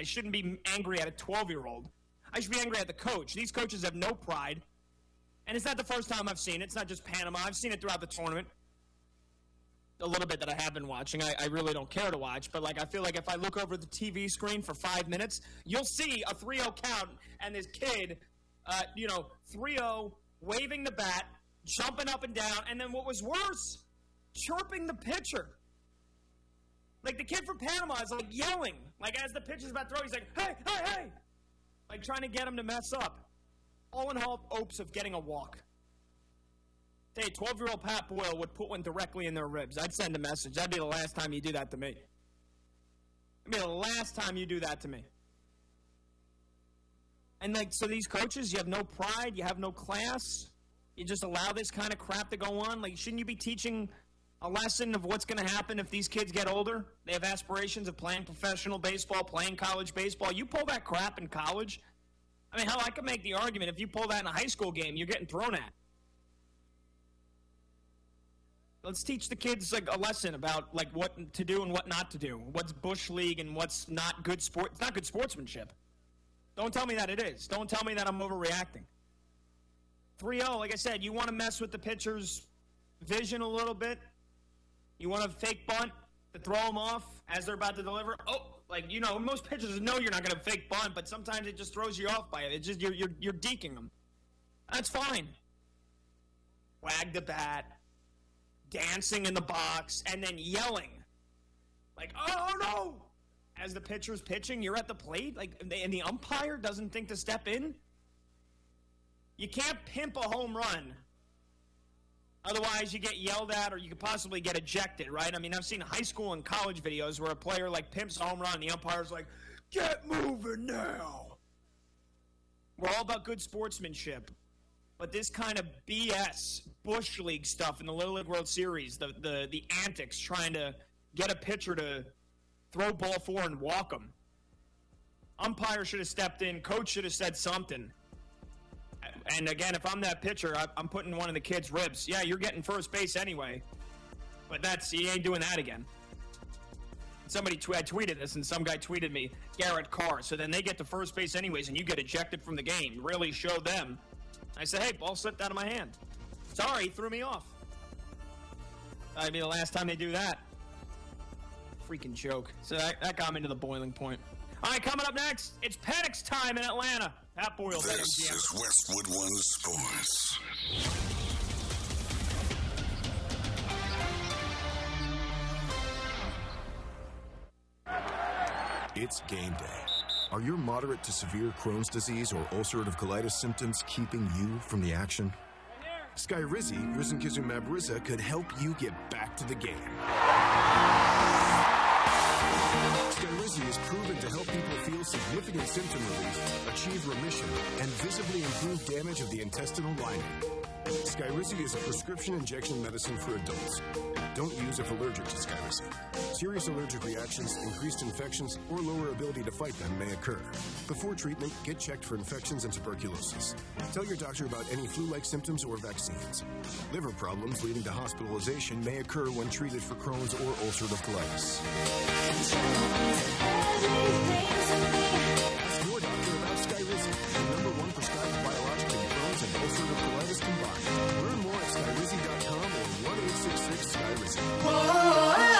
I shouldn't be angry at a 12-year-old. I should be angry at the coach. These coaches have no pride. And it's not the first time I've seen it. It's not just Panama. I've seen it throughout the tournament. A little bit that I have been watching. I really don't care to watch. But, like, I feel like if I look over the TV screen for 5 minutes, you'll see a 3-0 count and this kid, 3-0, waving the bat, jumping up and down, and then what was worse, chirping the pitcher. Like, the kid from Panama is, like, yelling. Like, as the pitcher's about to throw, he's like, hey, hey, hey! Like, trying to get him to mess up. All in hopes of getting a walk. Hey, 12-year-old Pat Boyle would put one directly in their ribs. I'd send a message. That'd be the last time you do that to me. It'd be the last time you do that to me. And, like, so these coaches, you have no pride, you have no class, you just allow this kind of crap to go on? Like, shouldn't you be teaching a lesson of what's going to happen if these kids get older? They have aspirations of playing professional baseball, playing college baseball. You pull that crap in college, I mean, hell, I could make the argument if you pull that in a high school game, you're getting thrown at. Let's teach the kids, like, a lesson about, like, what to do and what not to do. What's Bush League and what's not good sport. It's not good sportsmanship. Don't tell me that it is. Don't tell me that I'm overreacting. 3-0, like I said, you want to mess with the pitcher's vision a little bit. You want to fake bunt to throw them off as they're about to deliver. Oh, like, most pitchers know you're not going to fake bunt, but sometimes it just throws you off by it. It's just you're deking them. That's fine. Wag the bat, dancing in the box, and then yelling. Like, oh, no! As the pitcher's pitching, you're at the plate, like, and the umpire doesn't think to step in? You can't pimp a home run. Otherwise, you get yelled at or you could possibly get ejected, right? I mean, I've seen high school and college videos where a player, like, pimps a home run and the umpire's like, get moving now. We're all about good sportsmanship. But this kind of BS, Bush League stuff in the Little League World Series, the antics trying to get a pitcher to throw ball four and walk them. Umpire should have stepped in. Coach should have said something. And again, if I'm that pitcher, I'm putting one of the kids' ribs. Yeah, you're getting first base anyway. But you ain't doing that again. Somebody I tweeted this, and some guy tweeted me, Garrett Carr. So then they get to first base anyways, and you get ejected from the game. Really show them. I said, hey, ball slipped out of my hand. Sorry, threw me off. That'd be the last time they do that. Freaking joke. So that got me to the boiling point. All right, coming up next, it's Penix time in Atlanta. Pat Boyle. This is Westwood One Sports. It's game day. Are your moderate to severe Crohn's disease or ulcerative colitis symptoms keeping you from the action? Skyrizi, risankizumab Riza, could help you get back to the game. Skyrizi is proven to help people feel significant symptom relief, achieve remission, and visibly improve damage of the intestinal lining. Skyrizi is a prescription injection medicine for adults. Don't use if allergic to Skyrizi. Serious allergic reactions, increased infections, or lower ability to fight them may occur. Before treatment, get checked for infections and tuberculosis. Tell your doctor about any flu-like symptoms or vaccines. Liver problems leading to hospitalization may occur when treated for Crohn's or ulcerative colitis. Ask your doctor about Skyrizi, the #1 prescribed biologic in Crohn's and ulcerative colitis combined. Learn more at Skyrizi.com or 1-866-SKYRIZI.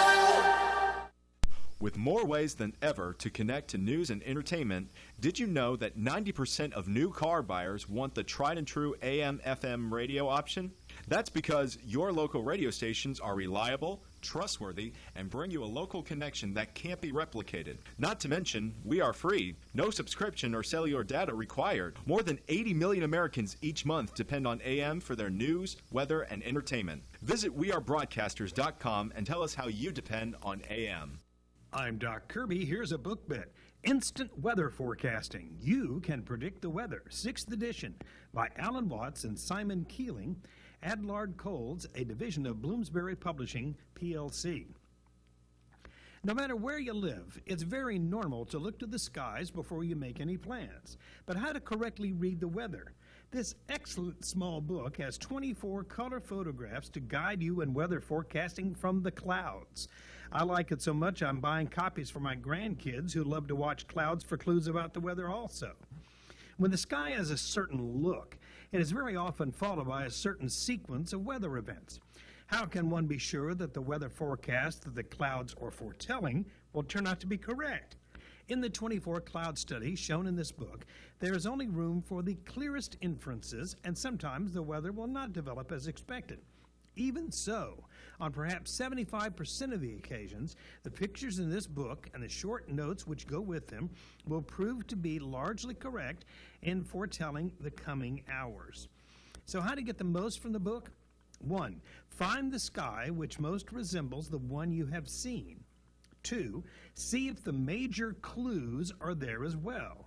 With more ways than ever to connect to news and entertainment, did you know that 90% of new car buyers want the tried and true AM/FM radio option? That's because your local radio stations are reliable, trustworthy, and bring you a local connection that can't be replicated. Not to mention, we are free. No subscription or cellular data required. More than 80 million Americans each month depend on AM for their news, weather, and entertainment. Visit wearebroadcasters.com and tell us how you depend on AM. I'm Doc Kirby. Here's a book bit. Instant Weather Forecasting. You Can Predict the Weather. 6th edition by Alan Watts and Simon Keeling. Adlard Colds, a division of Bloomsbury Publishing, PLC. No matter where you live, it's very normal to look to the skies before you make any plans. But how to correctly read the weather? This excellent small book has 24 color photographs to guide you in weather forecasting from the clouds. I like it so much I'm buying copies for my grandkids who love to watch clouds for clues about the weather also. When the sky has a certain look, it is very often followed by a certain sequence of weather events. How can one be sure that the weather forecast that the clouds are foretelling will turn out to be correct? In the 24 cloud study shown in this book, there is only room for the clearest inferences, and sometimes the weather will not develop as expected. Even so, on perhaps 75% of the occasions, the pictures in this book and the short notes which go with them will prove to be largely correct in foretelling the coming hours. So how to get the most from the book? 1. Find the sky which most resembles the one you have seen. 2. See if the major clues are there as well.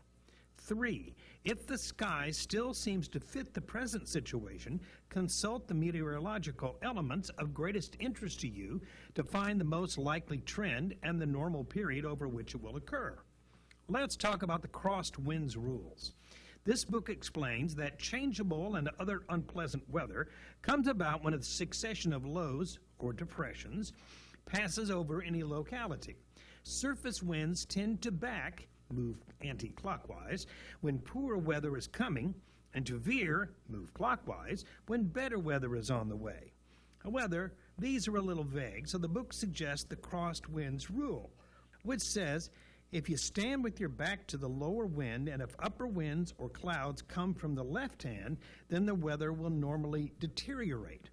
3. If the sky still seems to fit the present situation, consult the meteorological elements of greatest interest to you to find the most likely trend and the normal period over which it will occur. Let's talk about the crossed winds rules. This book explains that changeable and other unpleasant weather comes about when a succession of lows, or depressions, passes over any locality. Surface winds tend to move anti-clockwise, when poor weather is coming, and to veer, move clockwise, when better weather is on the way. However, these are a little vague, so the book suggests the crossed winds rule, which says, if you stand with your back to the lower wind and if upper winds or clouds come from the left hand, then the weather will normally deteriorate.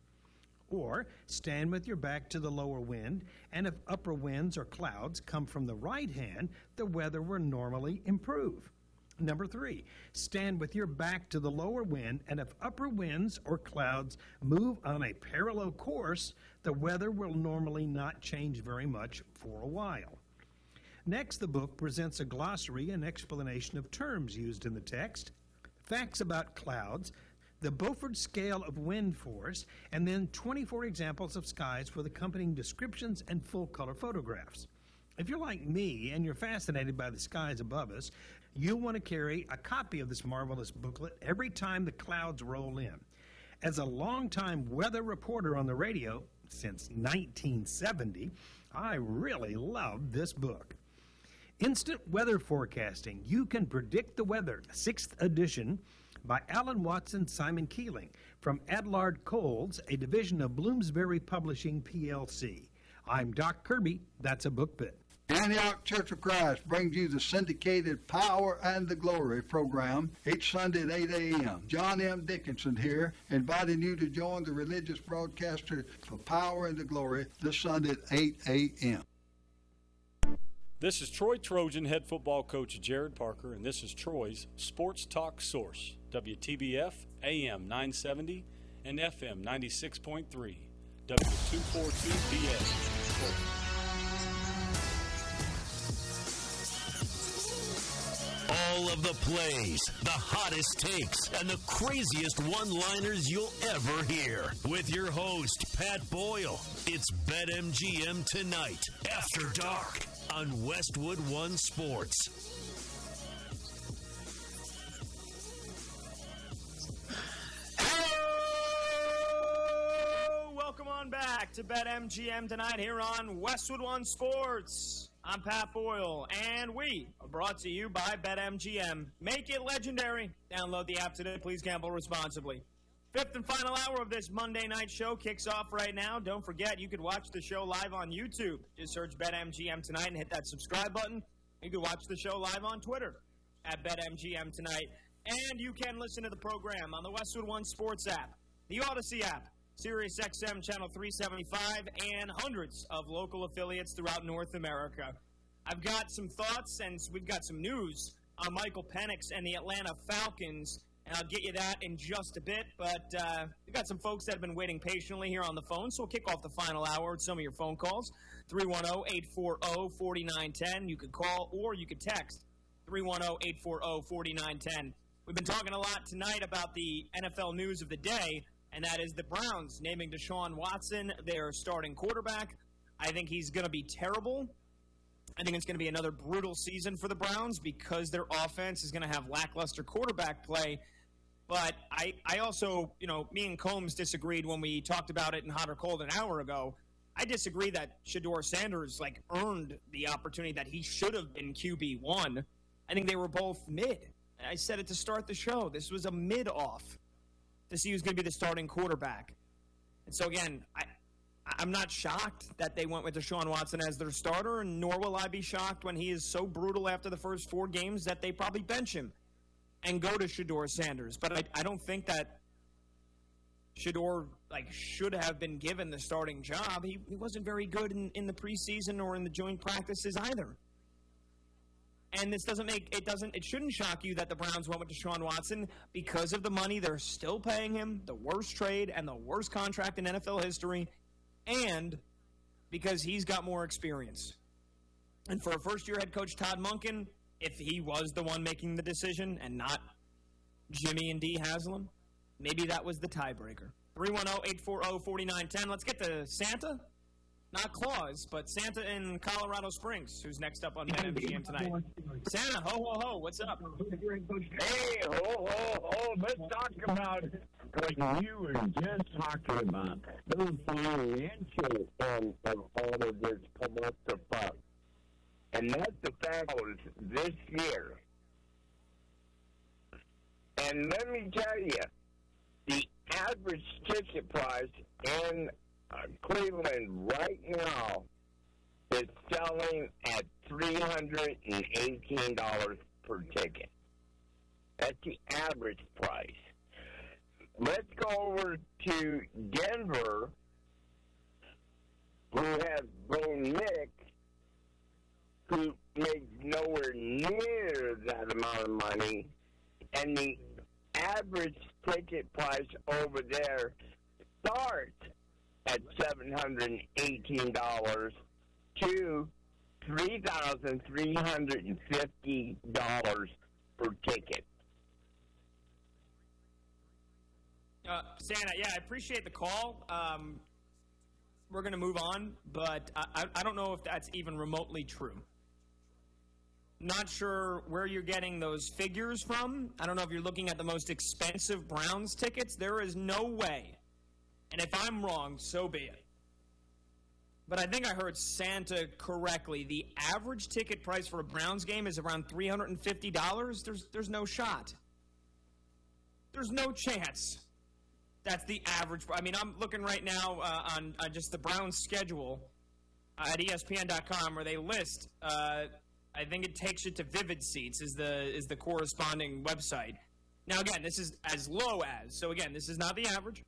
Or stand with your back to the lower wind, and if upper winds or clouds come from the right hand, the weather will normally improve. Number 3, stand with your back to the lower wind, and if upper winds or clouds move on a parallel course, the weather will normally not change very much for a while. Next, the book presents a glossary and explanation of terms used in the text, facts about clouds, the Beaufort scale of wind force, and then 24 examples of skies with accompanying descriptions and full-color photographs. If you're like me and you're fascinated by the skies above us, you'll want to carry a copy of this marvelous booklet every time the clouds roll in. As a longtime weather reporter on the radio since 1970, I really love this book. Instant Weather Forecasting. You Can Predict the Weather, 6th edition, by Alan Watts and Simon Keeling, from Adlard Coles, a division of Bloomsbury Publishing, PLC. I'm Doc Kirby. That's a book bit. Antioch Church of Christ brings you the syndicated Power and the Glory program each Sunday at 8 a.m. John M. Dickinson here, inviting you to join the religious broadcaster for Power and the Glory this Sunday at 8 a.m. This is Troy Trojan head football coach Jared Parker, and this is Troy's Sports Talk Source, WTBF AM 970 and FM 96.3, W242BA. All of the plays, the hottest takes, and the craziest one-liners you'll ever hear. With your host, Pat Boyle. It's BetMGM Tonight, After Dark, on Westwood One Sports. Hello! Welcome on back to BetMGM Tonight here on Westwood One Sports. I'm Pat Boyle, and we are brought to you by BetMGM. Make it legendary. Download the app today. Please gamble responsibly. Fifth and final hour of this Monday night show kicks off right now. Don't forget, you can watch the show live on YouTube. Just search BetMGM Tonight and hit that subscribe button. You can watch the show live on Twitter at BetMGM Tonight. And you can listen to the program on the Westwood One Sports app, the Odyssey app, Sirius XM Channel 375, and hundreds of local affiliates throughout North America. I've got some thoughts, and we've got some news on Michael Penix and the Atlanta Falcons, and I'll get you that in just a bit. But we've got some folks that have been waiting patiently here on the phone, so we'll kick off the final hour with some of your phone calls. 310-840-4910. You could call or you could text 310-840-4910. We've been talking a lot tonight about the NFL news of the day, and that is the Browns naming Deshaun Watson their starting quarterback. I think he's going to be terrible. I think it's going to be another brutal season for the Browns because their offense is going to have lackluster quarterback play. But I also, me and Combs disagreed when we talked about it in Hot or Cold an hour ago. I disagree that Shedeur Sanders, earned the opportunity that he should have been QB1. I think they were both mid. I said it to start the show. This was a mid-off to see who's going to be the starting quarterback. And so, again, I'm not shocked that they went with Deshaun Watson as their starter, and nor will I be shocked when he is so brutal after the first 4 games that they probably bench him and go to Shedeur Sanders. But I don't think that Shedeur should have been given the starting job. He wasn't very good in the preseason or in the joint practices either. And this it shouldn't shock you that the Browns went with Deshaun Watson because of the money they're still paying him, the worst trade and the worst contract in NFL history, and because he's got more experience. And for a first-year head coach, Todd Monken, if he was the one making the decision and not Jimmy and Dee Haslam, maybe that was the tiebreaker. 310-840-4910. Let's get to Santa. Not Claus, but Santa in Colorado Springs, who's next up on BetMGM tonight. Santa, ho, ho, ho, what's up? Hey, ho, ho, ho, let's talk about what you were just talking about. Those financial of all of this come up to fuck. And that's the fact of this year. And let me tell you, the average ticket price in Cleveland right now is selling at $318 per ticket. That's the average price. Let's go over to Denver, who has Bo Nix, who makes nowhere near that amount of money, and the average ticket price over there starts at $718 to $3,350 per ticket. Santa, yeah, I appreciate the call. We're going to move on, but I don't know if that's even remotely true. Not sure where you're getting those figures from. I don't know if you're looking at the most expensive Browns tickets. There is no way. And if I'm wrong, so be it. But I think I heard Santa correctly. The average ticket price for a Browns game is around $350. There's no shot. There's no chance. That's the average. I mean, I'm looking right now on just the Browns schedule at ESPN.com where they list. I think it takes you to Vivid Seats is the corresponding website. Now, again, this is as low as. So, again, this is not the average.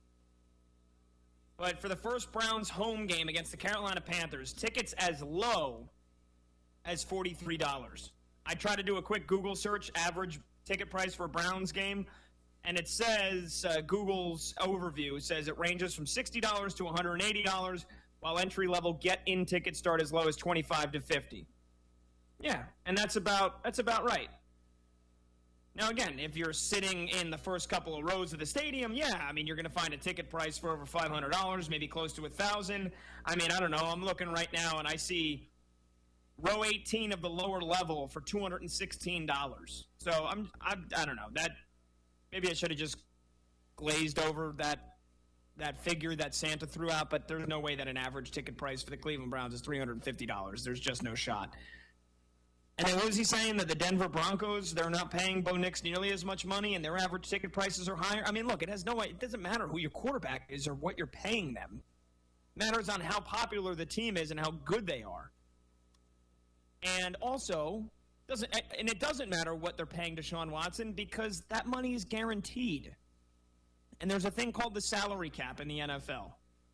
But for the first Browns home game against the Carolina Panthers, tickets as low as $43. I tried to do a quick Google search, average ticket price for a Browns game, and it says, Google's overview says it ranges from $60 to $180, while entry-level get-in tickets start as low as $25 to $50. Yeah, and that's about right. Now, again, if you're sitting in the first couple of rows of the stadium, yeah, I mean, you're going to find a ticket price for over $500, maybe close to $1,000. I mean, I don't know. I'm looking right now, and I see row 18 of the lower level for $216. So I don't know. That maybe I should have just glazed over that figure that Santa threw out, but there's no way that an average ticket price for the Cleveland Browns is $350. There's just no shot. And then what was he saying? That the Denver Broncos, they're not paying Bo Nix nearly as much money and their average ticket prices are higher? I mean, look, it doesn't matter who your quarterback is or what you're paying them. It matters on how popular the team is and how good they are. And also, it doesn't matter what they're paying Deshaun Watson because that money is guaranteed. And there's a thing called the salary cap in the NFL.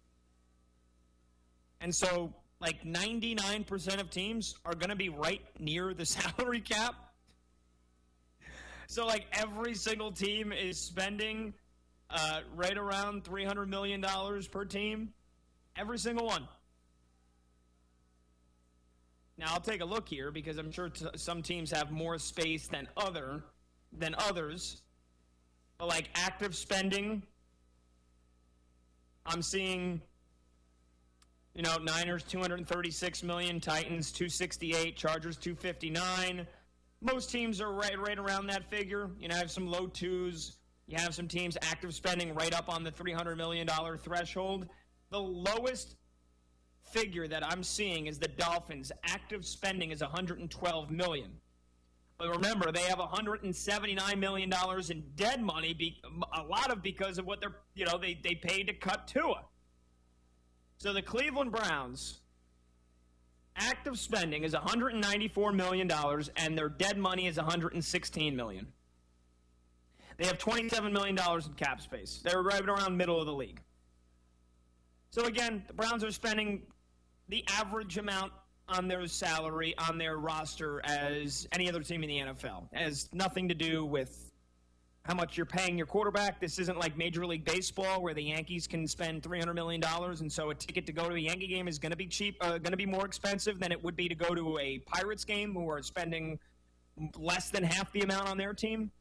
And so, 99% of teams are going to be right near the salary cap. So, every single team is spending right around $300 million per team. Every single one. Now, I'll take a look here because I'm sure some teams have more space than others. But, active spending, I'm seeing... Niners, $236 million, Titans, $268, Chargers, $259. Most teams are right around that figure. You have some low twos. You have some teams active spending right up on the $300 million threshold. The lowest figure that I'm seeing is the Dolphins' active spending is $112 million. But remember, they have $179 million in dead money, a lot of because of what they paid to cut Tua. So the Cleveland Browns' active spending is $194 million, and their dead money is $116 million. They have $27 million in cap space. They're right around middle of the league. So again, the Browns are spending the average amount on their salary, on their roster, as any other team in the NFL. It has nothing to do with how much you're paying your quarterback. This isn't like Major League Baseball where the Yankees can spend $300 million, and so a ticket to go to a Yankee game is going to be going to be more expensive than it would be to go to a Pirates game, who are spending less than half the amount on their team.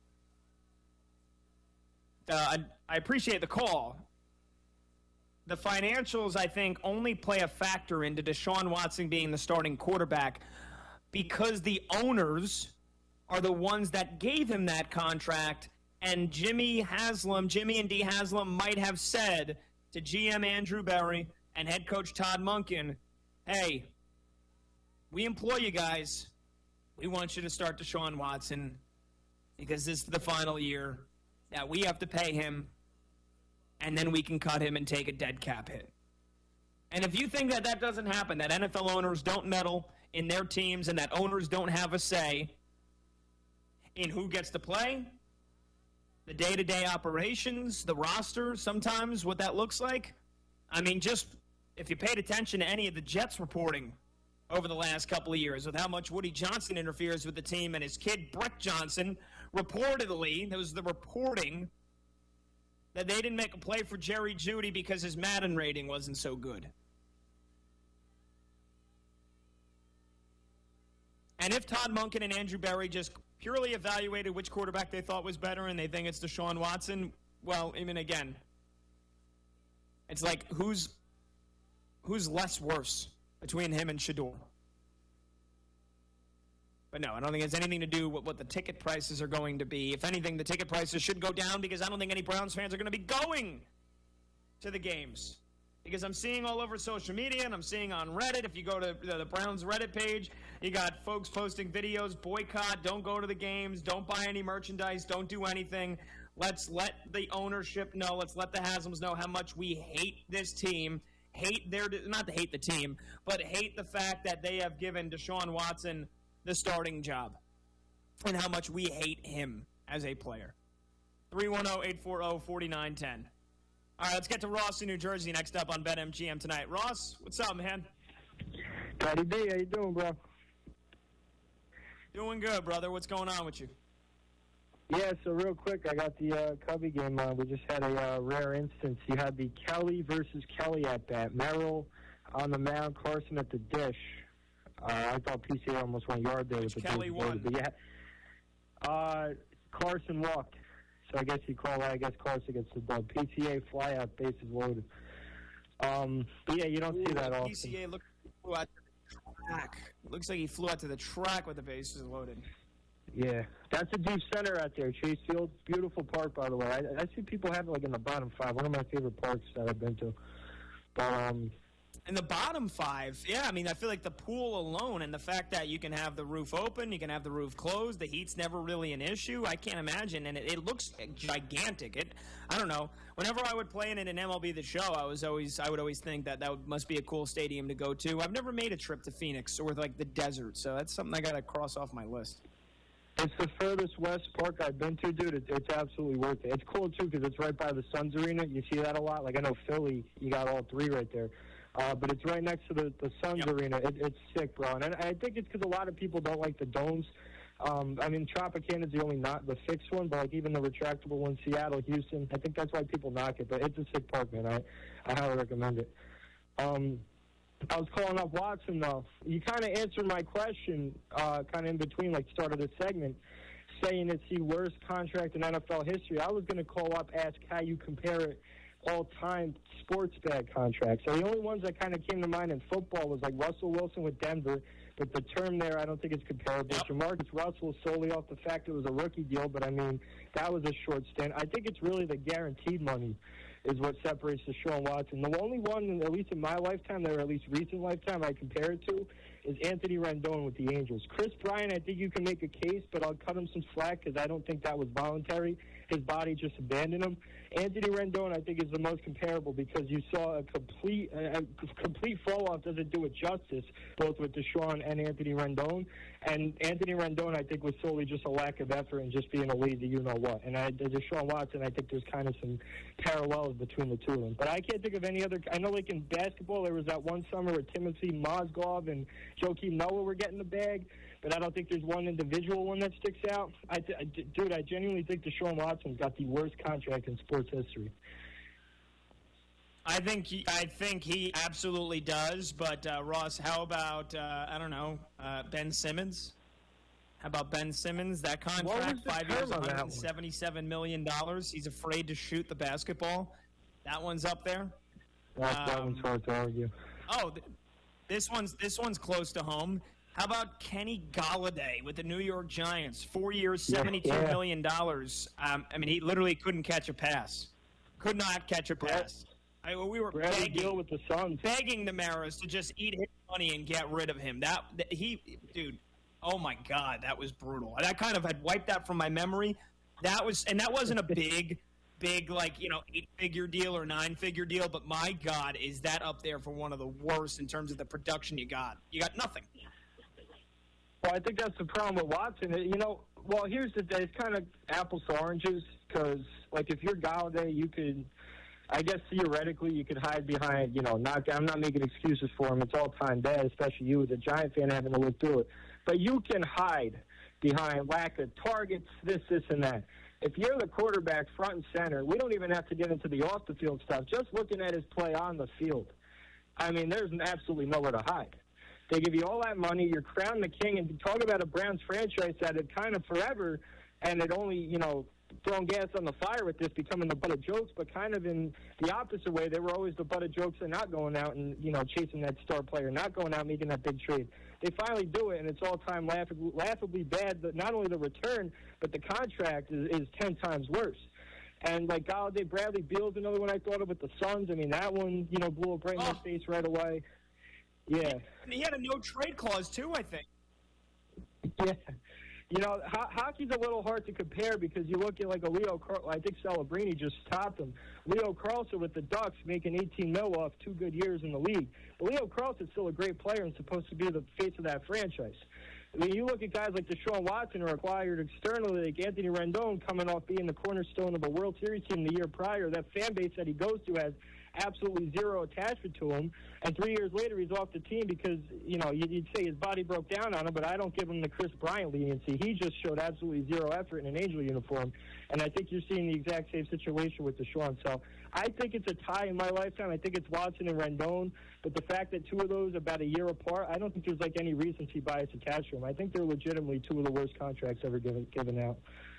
I appreciate the call. The financials, I think, only play a factor into Deshaun Watson being the starting quarterback because the owners are the ones that gave him that contract, and Jimmy and Dee Haslam might have said to GM Andrew Berry and head coach Todd Monken, hey, we employ you guys. We want you to start Deshaun Watson because this is the final year that we have to pay him, and then we can cut him and take a dead cap hit. And if you think that that doesn't happen, that NFL owners don't meddle in their teams and that owners don't have a say in who gets to play, the day-to-day operations, the roster, sometimes what that looks like, I mean, just if you paid attention to any of the Jets reporting over the last couple of years with how much Woody Johnson interferes with the team and his kid, Brett Johnson, reportedly, there was the reporting that they didn't make a play for Jerry Jeudy because his Madden rating wasn't so good. And if Todd Monken and Andrew Berry just purely evaluated which quarterback they thought was better and they think it's Deshaun Watson, well, I mean, again, it's like who's less worse between him and Shador? But no, I don't think it has anything to do with what the ticket prices are going to be. If anything, the ticket prices should go down because I don't think any Browns fans are going to be going to the games. Because I'm seeing all over social media and I'm seeing on Reddit, if you go to the Browns Reddit page, you got folks posting videos, boycott, don't go to the games, don't buy any merchandise, don't do anything. Let's let the ownership know, let's let the Haslams know how much we hate this team, not to hate the team, but hate the fact that they have given Deshaun Watson the starting job and how much we hate him as a player. 310-840-4910. All right, let's get to Ross in New Jersey next up on BetMGM tonight. Ross, what's up, man? Patty B, how you doing, bro? Doing good, brother. What's going on with you? Yeah, so real quick, I got the Cubby game on. We just had a rare instance. You had the Kelly versus Kelly at bat. Merrill on the mound, Carson at the dish. I thought PCA almost went yard there. With the Kelly won. But yeah. Carson walked. So I guess you call that, Carson gets the dub. PCA fly out, bases loaded. But yeah, you don't see that often. PCA flew out to the track. Looks like he flew out to the track with the bases loaded. Yeah. That's a deep center out there, Chase Field. Beautiful park, by the way. I see people have it like in the bottom five. One of my favorite parks that I've been to. But, in the bottom five, yeah, I mean, I feel like the pool alone and the fact that you can have the roof open, you can have the roof closed, the heat's never really an issue, I can't imagine, and it looks gigantic. I don't know. Whenever I would play in an MLB The Show, I would always think that must be a cool stadium to go to. I've never made a trip to Phoenix or like the desert, so that's something I got to cross off my list. It's the furthest west park I've been to, dude. It's absolutely worth it. It's cool, too, because it's right by the Suns Arena. You see that a lot. Like, I know Philly, you got all three right there. But it's right next to the Suns Arena. It's sick, bro. And I think it's because a lot of people don't like the domes. I mean, Tropicana's the only not the fixed one, but like even the retractable one, Seattle, Houston, I think that's why people knock it. But it's a sick park, man. I highly recommend it. I was calling up Watson, though. You kind of answered my question kind of in between, like, start of the segment, saying it's the worst contract in NFL history. I was going to call up, ask how you compare it all-time sports bag contracts. So the only ones that kind of came to mind in football was like Russell Wilson with Denver, but the term there I don't think it's comparable. Yep. Jamarcus Russell solely off the fact it was a rookie deal, but I mean, that was a short stint. I think it's really the guaranteed money is what separates Deshaun Watson. The only one, at least in my lifetime, or at least recent lifetime, I compare it to, is Anthony Rendon with the Angels. Chris Bryant, I think you can make a case, but I'll cut him some slack because I don't think that was voluntary. His body just abandoned him. Anthony Rendon, I think, is the most comparable because you saw a complete fall-off doesn't do it justice, both with Deshaun and Anthony Rendon. And Anthony Rendon, I think, was solely just a lack of effort and just being a lazy you-know-what. And Deshaun Watson, I think there's kind of some parallels between the two of them. But I can't think of any other. I know, like in basketball, there was that one summer where Timothy Mozgov and Joakim Noah were getting the bag. But I don't think there's one individual one that sticks out. Dude, I genuinely think Deshaun Watson's got the worst contract in sports history. I think he absolutely does. But Ross, how about Ben Simmons? How about Ben Simmons? That contract, 5 years, $177 million. He's afraid to shoot the basketball. That one's up there. That one's hard to argue. Oh, this one's close to home. How about Kenny Golladay with the New York Giants? 4 years, $72 million. He literally couldn't catch a pass. Could not catch a pass. We were deal with the Suns, begging the Maras to just eat his money and get rid of him. Dude, oh my God, that was brutal. That kind of had wiped that from my memory. That wasn't a big, 8-figure deal or 9-figure deal. But my God, is that up there for one of the worst in terms of the production you got? You got nothing. Well, I think that's the problem with Watson. Here's the thing. It's kind of apples to oranges because, if you're Golladay, you could, I guess theoretically, you could hide behind, I'm not making excuses for him. It's all time bad, especially you as a Giant fan having to look through it. But you can hide behind lack of targets, this, and that. If you're the quarterback front and center, we don't even have to get into the off-the-field stuff. Just looking at his play on the field, there's absolutely nowhere to hide. They give you all that money, you're crowned the king, and talk about a Browns franchise that had kind of forever, and it only, throwing gas on the fire with this, becoming the butt of jokes, but kind of in the opposite way. They were always the butt of jokes and not going out and, chasing that star player, not going out making that big trade. They finally do it, and it's all-time laughably bad. But not only the return, but the contract is 10 times worse. And, Golladay, Bradley Beal's another one I thought of with the Suns. That one, blew up right in my face right away. Yeah. And he had a no-trade clause, too, I think. Yeah. Hockey's a little hard to compare because you look at, a Leo Carlson. I think Celebrini just topped him. Leo Carlson with the Ducks making $18 million off 2 good years in the league. But Leo Carlson's still a great player and supposed to be the face of that franchise. You look at guys like Deshaun Watson who are acquired externally, like Anthony Rendon coming off being the cornerstone of a World Series team the year prior. That fan base that he goes to has absolutely zero attachment to him, and 3 years later he's off the team because, you'd say his body broke down on him, but I don't give him the Chris Bryant leniency. He just showed absolutely zero effort in an Angel uniform, and I think you're seeing the exact same situation with Deshaun. So I think it's a tie in my lifetime. I think it's Watson and Rendon, but the fact that two of those are about a year apart, I don't think there's any recency bias attached to them. I think they're legitimately two of the worst contracts ever given out.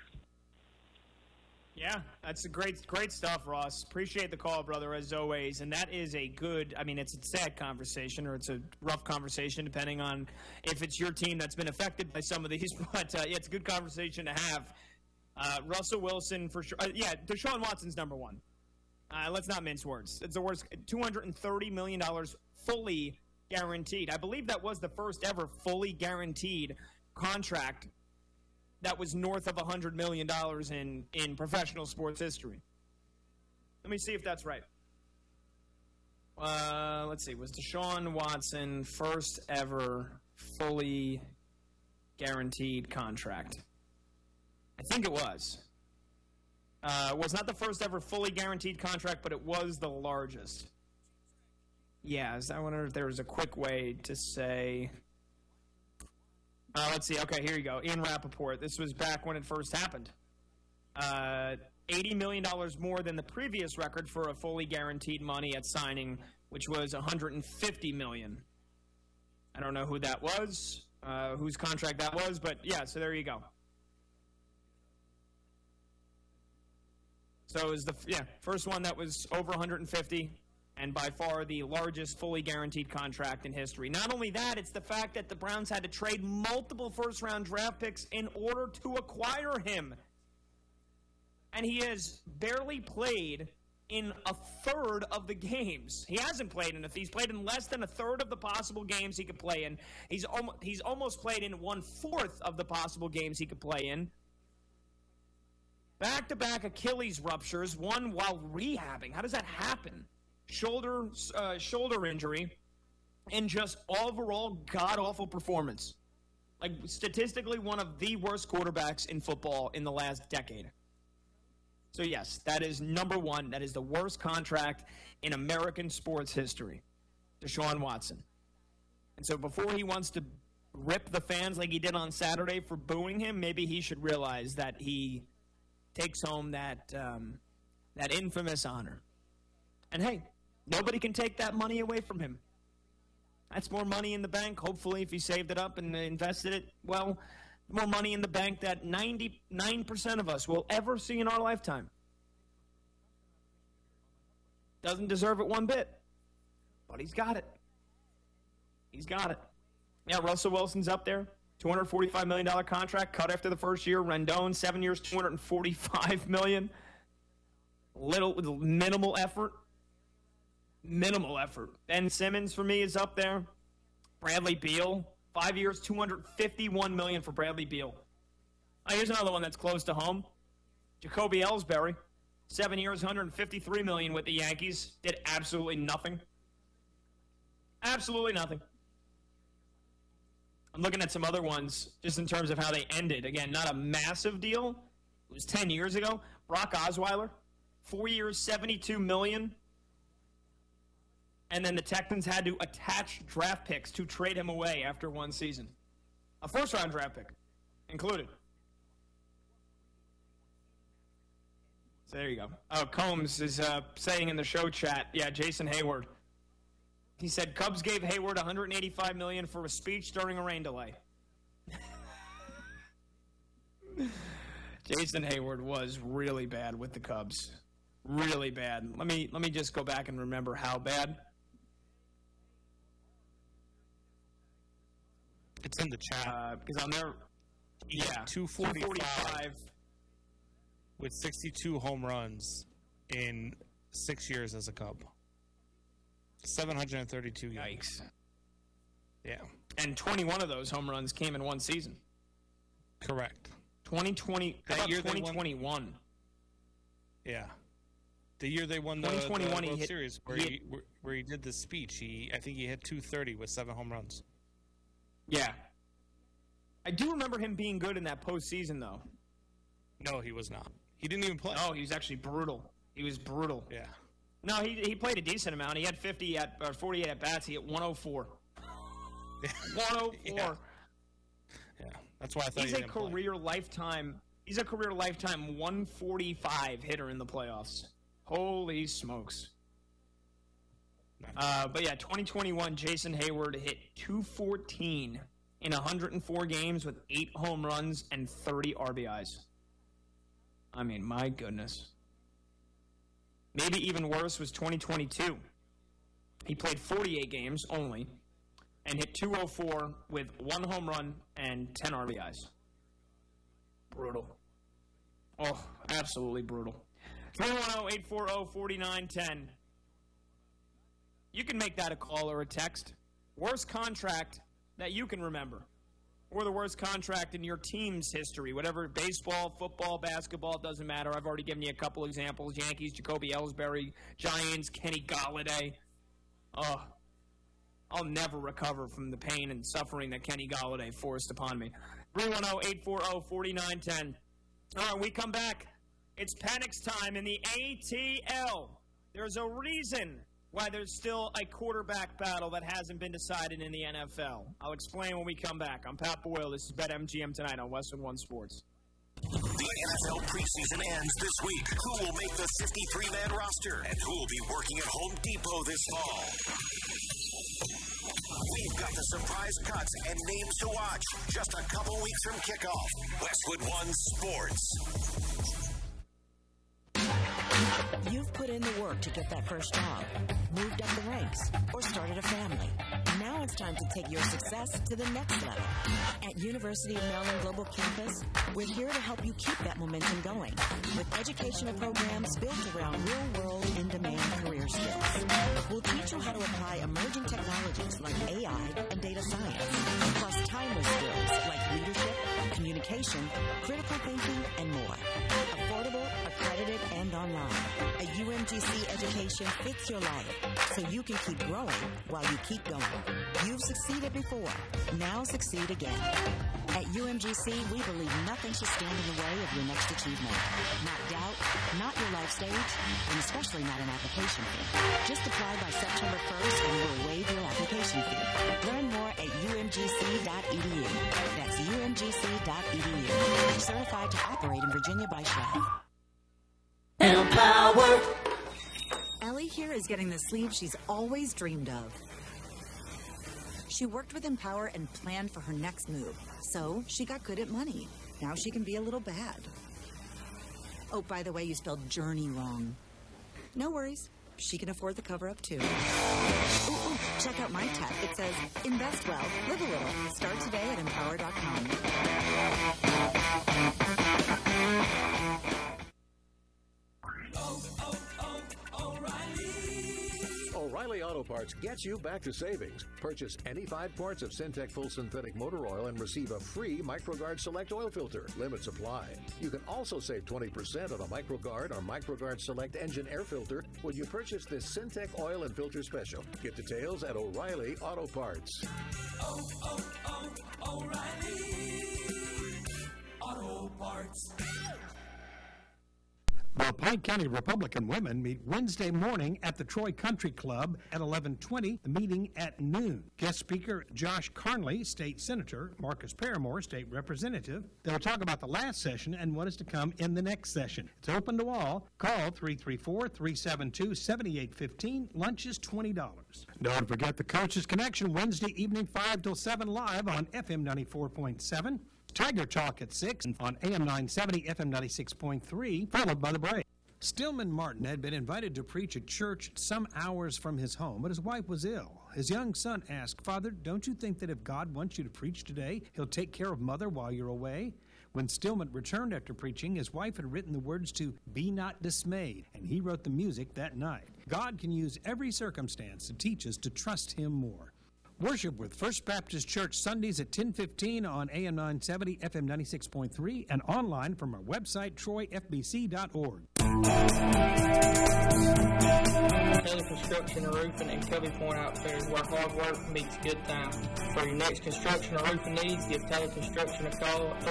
Yeah, that's a great stuff, Ross. Appreciate the call, brother, as always. And that is a good, it's a sad conversation or it's a rough conversation depending on if it's your team that's been affected by some of these. But, it's a good conversation to have. Russell Wilson, for sure. Deshaun Watson's number one. Let's not mince words. It's the worst. $230 million fully guaranteed. I believe that was the first ever fully guaranteed contract that was north of $100 million in professional sports history. Let me see if that's right. Let's see. Was Deshaun Watson first ever fully guaranteed contract? I think it was. Was not the first ever fully guaranteed contract, but it was the largest. Yeah, I wonder if there was a quick way to say... let's see. Okay, here you go. Ian Rappaport. This was back when it first happened. $80 million more than the previous record for a fully guaranteed money at signing, which was $150 million. I don't know who that was, whose contract that was, but yeah, so there you go. So it was the first one that was over 150, and by far the largest fully guaranteed contract in history. Not only that, it's the fact that the Browns had to trade multiple first-round draft picks in order to acquire him. And he has barely played in a third of the games. He hasn't played in he's played in less than a third of the possible games he could play in. He's almost played in 1/4 of the possible games he could play in. Back-to-back Achilles ruptures, one while rehabbing. How does that happen? Shoulder injury, and just overall god-awful performance. Like, statistically, one of the worst quarterbacks in football in the last decade. So, yes, that is number one. That is the worst contract in American sports history, Deshaun Watson. And so before he wants to rip the fans like he did on Saturday for booing him, maybe he should realize that he takes home that infamous honor. And, hey, nobody can take that money away from him. That's more money in the bank. Hopefully, if he saved it up and invested it, well, more money in the bank that 99% of us will ever see in our lifetime. Doesn't deserve it one bit, but he's got it. He's got it. Yeah, Russell Wilson's up there. $245 million contract, cut after the first year. Rendon, 7 years, $245 million. Minimal effort. Minimal effort. Ben Simmons, for me, is up there. Bradley Beal, 5 years, $251 million for Bradley Beal. Here's another one that's close to home. Jacoby Ellsbury, 7 years, $153 million with the Yankees. Did absolutely nothing. Absolutely nothing. I'm looking at some other ones just in terms of how they ended. Again, not a massive deal. It was 10 years ago. Brock Osweiler, 4 years, $72 million. And then the Texans had to attach draft picks to trade him away after one season. A first-round draft pick included. So there you go. Oh, Combs is saying in the show chat, yeah, Jason Hayward. He said Cubs gave Hayward $185 million for a speech during a rain delay. Jason Hayward was really bad with the Cubs. Really bad. Let me just go back and remember how bad. It's in the chat. Because I'm there. Yeah, 245 with 62 home runs in 6 years as a Cub. 732 games. Yikes. Yeah. And 21 of those home runs came in one season. Correct. 2020. That year 2021. Yeah. The year they won the World Series, where he did the speech, I think he hit 230 with 7 home runs. Yeah. I do remember him being good in that postseason, though. No, he was not. He didn't even play. Oh, he was actually brutal. He was brutal. Yeah. No, he played a decent amount. He had 48 at bats. He hit 104. 104. Yeah. That's why I thought he's a career lifetime. He's a career lifetime 145 hitter in the playoffs. Holy smokes. But yeah, 2021, Jason Hayward hit 214 in 104 games with 8 home runs and 30 RBIs. I mean, my goodness. Maybe even worse was 2022. He played 48 games only and hit 204 with 1 home run and 10 RBIs. Brutal. Oh, absolutely brutal. 310-840-4910. You can make that a call or a text. Worst contract that you can remember. Or the worst contract in your team's history. Whatever, baseball, football, basketball, it doesn't matter. I've already given you a couple examples. Yankees, Jacoby Ellsbury, Giants, Kenny Golladay. Oh, I'll never recover from the pain and suffering that Kenny Golladay forced upon me. 310-840-4910. All right, we come back. It's Panics time in the ATL. There's a reason why there's still a quarterback battle that hasn't been decided in the NFL. I'll explain when we come back. I'm Pat Boyle. This is BetMGM Tonight on Westwood One Sports. The NFL preseason ends this week. Who will make the 53-man roster? And who will be working at Home Depot this fall? We've got the surprise cuts and names to watch. Just a couple weeks from kickoff. Westwood One Sports. You've put in the work to get that first job, moved up the ranks, or started a family. Now Now it's time to take your success to the next level. At University of Maryland Global Campus, we're here to help you keep that momentum going with educational programs built around real-world, in-demand career skills. We'll teach you how to apply emerging technologies like AI and data science, plus timeless skills like leadership, communication, critical thinking, and more. Affordable, accredited, and online. A UMGC education fits your life, so you can keep growing while you keep going. You've succeeded before. Now succeed again. At UMGC, we believe nothing should stand in the way of your next achievement. Not doubt, not your life stage, and especially not an application fee. Just apply by September 1st and we'll waive your application fee. Learn more at umgc.edu. That's umgc.edu. Certified to operate in Virginia by SHREF. Empower! Ellie here is getting the sleeve she's always dreamed of. She worked with Empower and planned for her next move, so she got good at money. Now she can be a little bad. Oh, by the way, you spelled journey wrong. No worries. She can afford the cover-up, too. Ooh, check out my tab. It says, invest well, live a little. Start today at empower.com. O'Reilly Auto Parts gets you back to savings. Purchase any 5 quarts of Syntec Full Synthetic Motor Oil and receive a free MicroGuard Select Oil Filter. Limits apply. You can also save 20% on a MicroGuard or MicroGuard Select Engine Air Filter when you purchase this Syntec Oil and Filter Special. Get details at O'Reilly Auto Parts. O'Reilly Auto Parts. The Pike County Republican women meet Wednesday morning at the Troy Country Club at 11:20, the meeting at noon. Guest speaker Josh Carnley, State Senator, Marcus Paramore, State Representative. They'll talk about the last session and what is to come in the next session. It's open to all. Call 334-372-7815. Lunch is $20. Don't forget the Coach's Connection, Wednesday evening 5 till 7 live on FM 94.7. Tiger Talk at 6 on AM 970, FM 96.3, followed by the break. Stillman Martin had been invited to preach at church some hours from his home, but his wife was ill. His young son asked, "Father, don't you think that if God wants you to preach today, he'll take care of Mother while you're away?" When Stillman returned after preaching, his wife had written the words to "Be Not Dismayed," and he wrote the music that night. God can use every circumstance to teach us to trust him more. Worship with First Baptist Church Sundays at 10:15 on AM 970, FM 96.3, and online from our website, troyfbc.org. Taylor Construction and Roofing and Covey Point Outfitters, where hard work meets good time. For your next construction or roofing needs, give Taylor Construction a call at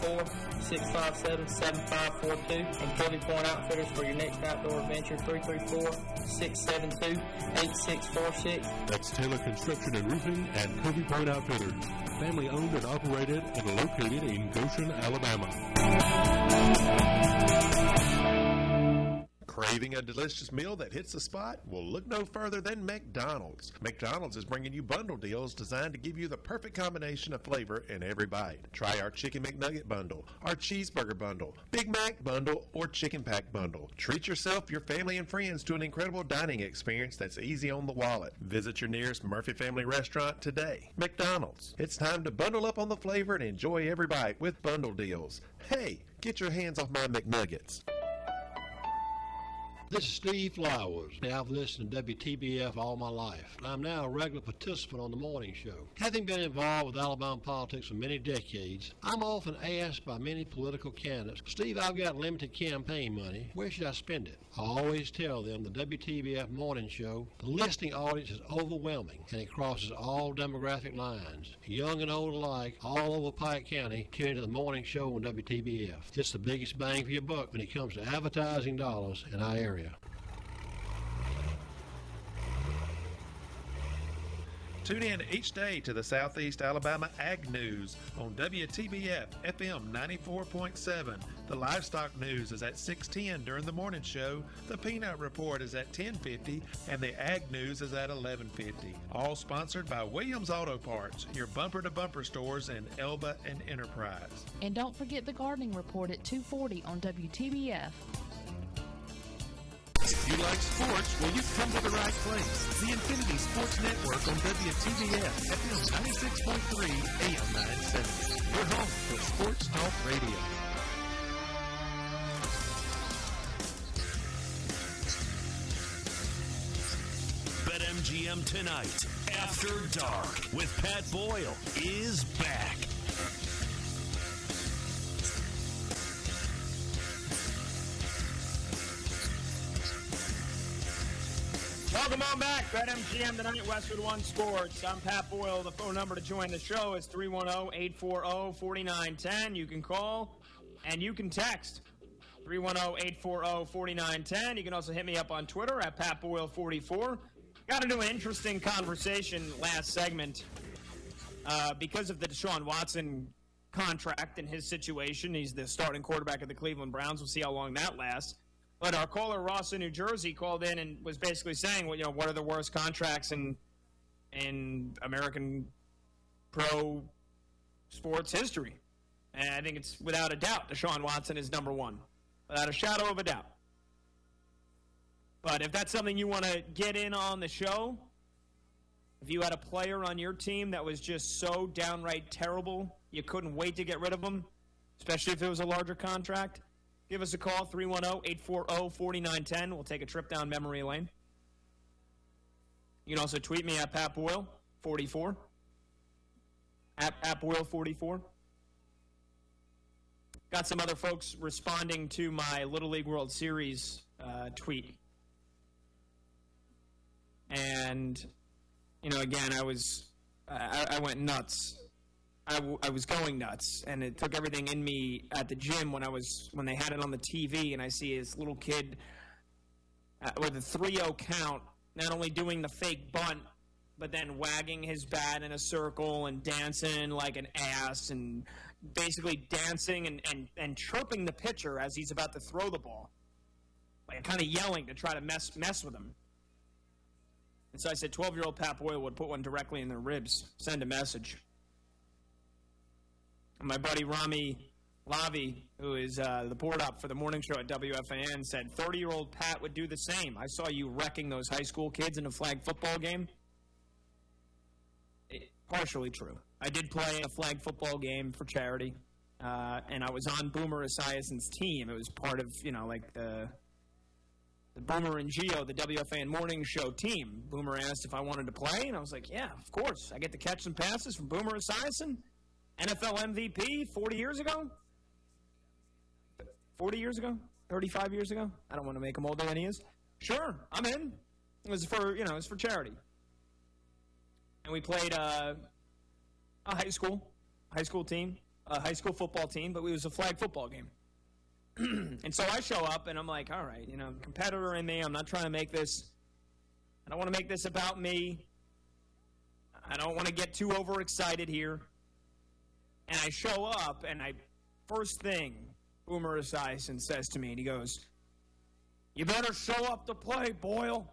334-657-7542 and Covey Point Outfitters for your next outdoor adventure, 334-672-8646. That's Taylor Construction and Roofing and Covey Point Outfitters. Family owned and operated and located in Goshen, Alabama. Craving a delicious meal that hits the spot? Well, look no further than McDonald's. McDonald's is bringing you bundle deals designed to give you the perfect combination of flavor in every bite. Try our Chicken McNugget bundle, our Cheeseburger bundle, Big Mac bundle, or Chicken Pack bundle. Treat yourself, your family, and friends to an incredible dining experience that's easy on the wallet. Visit your nearest Murphy Family Restaurant today. McDonald's. It's time to bundle up on the flavor and enjoy every bite with bundle deals. Hey, get your hands off my McNuggets. This is Steve Flowers. I've listened to WTBF all my life. I'm now a regular participant on the morning show. Having been involved with Alabama politics for many decades, I'm often asked by many political candidates, "Steve, I've got limited campaign money. Where should I spend it?" I always tell them the WTBF morning show, the listening audience is overwhelming, and it crosses all demographic lines. Young and old alike, all over Pike County, tune into the morning show on WTBF. It's the biggest bang for your buck when it comes to advertising dollars in our area. Tune in each day to the Southeast Alabama Ag News on WTBF FM 94.7. The Livestock News is at 6:10 during the morning show. The Peanut Report is at 10:50, and the Ag News is at 11:50. All sponsored by Williams Auto Parts, your bumper-to-bumper stores in Elba and Enterprise. And don't forget the Gardening Report at 2:40 on WTBF. If you like sports, well, you've come to the right place. The Infinity Sports Network on WTBF, FM 96.3, AM 970. Your home for Sports Talk Radio. BetMGM Tonight, After Dark, with Pat Boyle, is back. Welcome on back. BetMGM Tonight, Westwood One Sports. I'm Pat Boyle. The phone number to join the show is 310-840-4910. You can call and you can text 310-840-4910. You can also hit me up on Twitter at PatBoyle44. Got into an interesting conversation last segment because of the Deshaun Watson contract and his situation. He's the starting quarterback of the Cleveland Browns. We'll see how long that lasts. But our caller, Ross in New Jersey, called in and was basically saying, well, what are the worst contracts in American pro sports history? And I think it's without a doubt Deshaun Watson is number one, without a shadow of a doubt. But if that's something you want to get in on the show, if you had a player on your team that was just so downright terrible, you couldn't wait to get rid of him, especially if it was a larger contract, give us a call, 310-840-4910. We'll take a trip down memory lane. You can also tweet me at PatBoyle44. At PatBoyle44. Got some other folks responding to my Little League World Series tweet. And, again, I went nuts. I was going nuts, and it took everything in me at the gym when they had it on the TV, and I see this little kid with a 3-0 count, not only doing the fake bunt, but then wagging his bat in a circle and dancing like an ass, and basically dancing and chirping the pitcher as he's about to throw the ball, like kind of yelling to try to mess with him. And so I said, 12-year-old Pat Boyle would put one directly in their ribs, send a message. My buddy Rami Lavi, who is the board op for the morning show at WFAN, said 30-year-old Pat would do the same. I saw you wrecking those high school kids in a flag football game. Partially true. I did play a flag football game for charity, and I was on Boomer Esiason's team. It was part of, the Boomer and Gio, the WFAN morning show team. Boomer asked if I wanted to play, and I was like, yeah, of course. I get to catch some passes from Boomer Esiason. NFL MVP 40 years ago? 40 years ago? 35 years ago? I don't want to make him older than he is. Sure, I'm in. It was for charity. And we played a high school team, a high school football team, but it was a flag football game. And so I show up, and I'm like, all right, competitor in me. I'm not trying to make this – I don't want to make this about me. I don't want to get too overexcited here. And I show up, and first thing Boomer Esiason says to me, and he goes, you better show up to play, Boyle.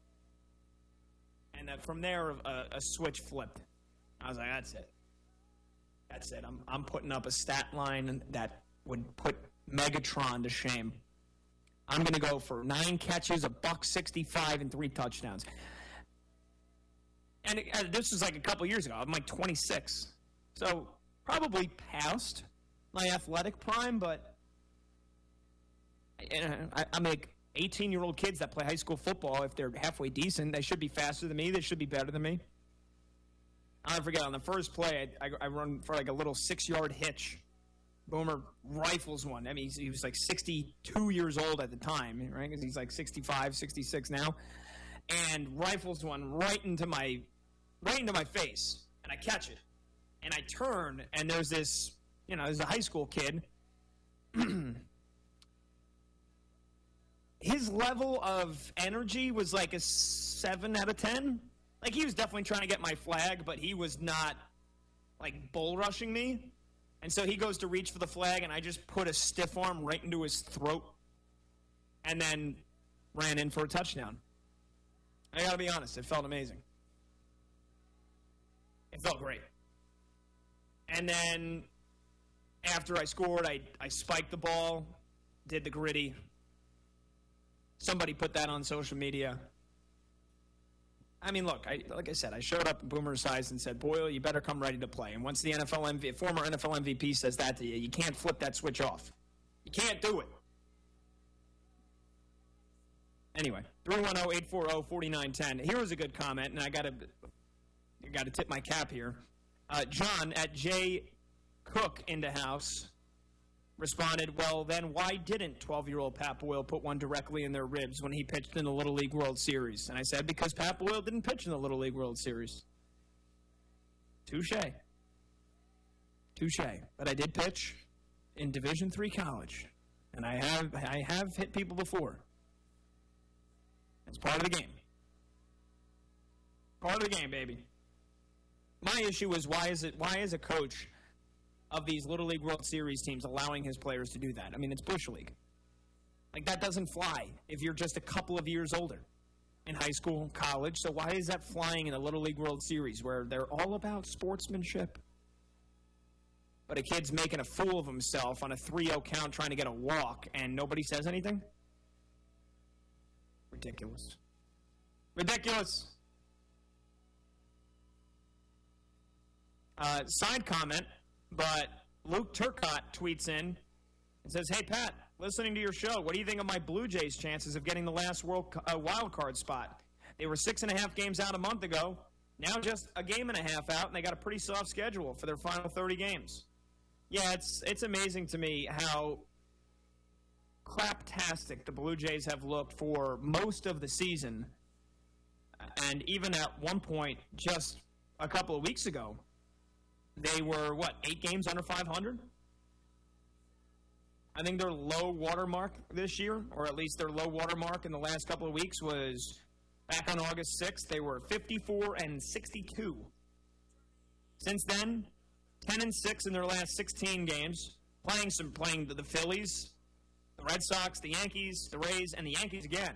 And from there, a switch flipped. I was like, that's it. That's it. I'm putting up a stat line that would put Megatron to shame. I'm going to go for 9 catches, $165, and 3 touchdowns. And this was like a couple years ago. I'm like 26. So probably past my athletic prime, but I make 18-year-old kids that play high school football. If they're halfway decent, they should be faster than me. They should be better than me. I'll never forget, on the first play, I run for like a little 6-yard hitch. Boomer rifles one. I mean, he was like 62 years old at the time, right? Because he's like 65, 66 now. And rifles one right into my face. And I catch it. And I turn, and there's this, there's a high school kid. His level of energy was like a 7 out of 10. Like, he was definitely trying to get my flag, but he was not, like, bull rushing me. And so he goes to reach for the flag, and I just put a stiff arm right into his throat and then ran in for a touchdown. I got to be honest, it felt amazing. It felt great. And then after I scored, I spiked the ball, did the gritty, Somebody put that on social media. I mean, look, like I said, I showed up in Boomer Esiason and said, Boyle, you better come ready to play. And once the former NFL MVP says that to you, you can't flip that switch off. You can't do it. Anyway, 310-840-4910. Here was a good comment, and I got to tip my cap here. John at J. Cook in the house responded, well, then why didn't 12-year-old Pat Boyle put one directly in their ribs when he pitched in the Little League World Series? And I said, because Pat Boyle didn't pitch in the Little League World Series. Touche. But I did pitch in Division III college, and I have hit people before. It's part of the game. Part of the game, baby. My issue is why is a coach of these Little League World Series teams allowing his players to do that? I mean, it's Bush League. Like, that doesn't fly if you're just a couple of years older in high school, college. So why is that flying in the Little League World Series where they're all about sportsmanship? But a kid's making a fool of himself on a 3-0 count trying to get a walk and nobody says anything? Ridiculous. Side comment, but Luke Turcotte tweets in and says, hey, Pat, listening to your show, what do you think of my Blue Jays' chances of getting the last wild card spot? They were 6.5 games out a month ago. Now just a game and a half out, and they got a pretty soft schedule for their final 30 games. Yeah, it's amazing to me how craptastic the Blue Jays have looked for most of the season. And even at one point, just a couple of weeks ago, they were, 8 games under 500? I think their low watermark this year, or at least their low watermark in the last couple of weeks, was back on August 6th. They were 54-62. Since then, 10-6 in their last 16 games, playing the Phillies, the Red Sox, the Yankees, the Rays, and the Yankees again.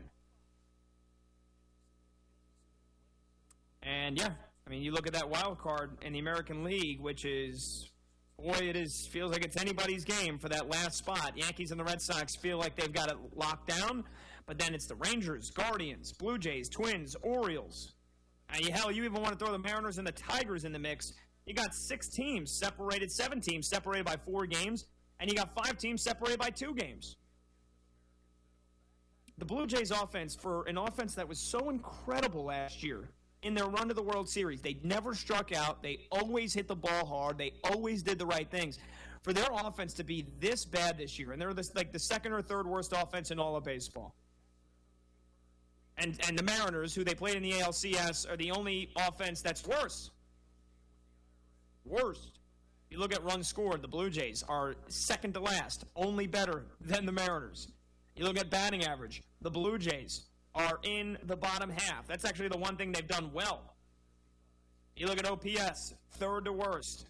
And, yeah, I mean, you look at that wild card in the American League, which is, boy, feels like it's anybody's game for that last spot. Yankees and the Red Sox feel like they've got it locked down, but then it's the Rangers, Guardians, Blue Jays, Twins, Orioles. Hell, you even want to throw the Mariners and the Tigers in the mix. You got 7 teams separated by 4 games, and you got 5 teams separated by 2 games. The Blue Jays offense, for an offense that was so incredible last year in their run to the World Series, they never struck out. They always hit the ball hard. They always did the right things. For their offense to be this bad this year, and they're the second or third worst offense in all of baseball. And the Mariners, who they played in the ALCS, are the only offense that's worse. Worst. You look at runs scored, the Blue Jays are second to last, only better than the Mariners. You look at batting average, the Blue Jays are in the bottom half. That's actually the one thing they've done well. You look at OPS, third to worst.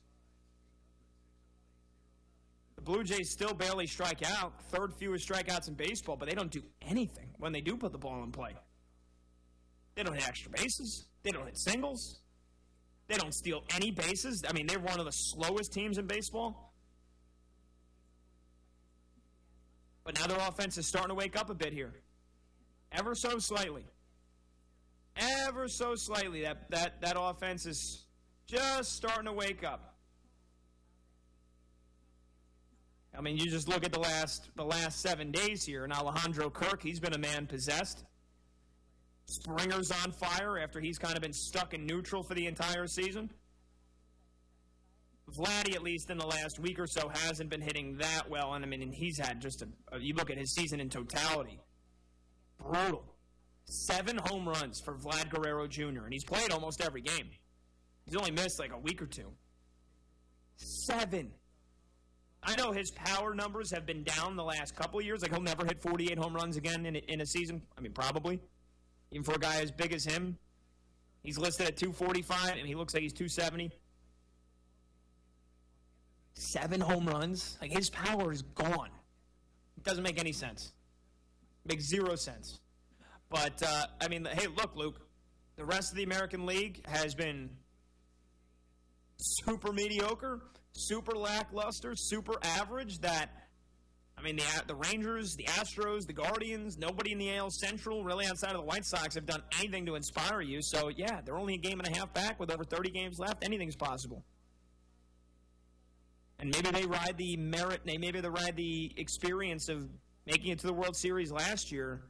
The Blue Jays still barely strike out, third fewest strikeouts in baseball, but they don't do anything when they do put the ball in play. They don't hit extra bases. They don't hit singles. They don't steal any bases. I mean, they're one of the slowest teams in baseball. But now their offense is starting to wake up a bit here. Ever so slightly. Ever so slightly. That offense is just starting to wake up. I mean, you just look at the last 7 days here, and Alejandro Kirk, he's been a man possessed. Springer's on fire after he's kind of been stuck in neutral for the entire season. Vladdy, at least in the last week or so, hasn't been hitting that well. And I mean, he's had just you look at his season in totality. Brutal. 7 home runs for Vlad Guerrero Jr., and he's played almost every game. He's only missed like a week or 2. 7. I know his power numbers have been down the last couple of years. Like, he'll never hit 48 home runs again in a season. I mean, probably. Even for a guy as big as him. He's listed at 245, and he looks like he's 270. 7 home runs. Like, his power is gone. It doesn't make any sense. It makes 0 sense. But, I mean, hey, look, Luke. The rest of the American League has been super mediocre, super lackluster, super average. I mean, the Rangers, the Astros, the Guardians, nobody in the AL Central, really outside of the White Sox, have done anything to inspire you. So, yeah, they're only a game and a half back with over 30 games left. Anything's possible. And maybe they ride the merit, maybe they ride the experience of making it to the World Series last year.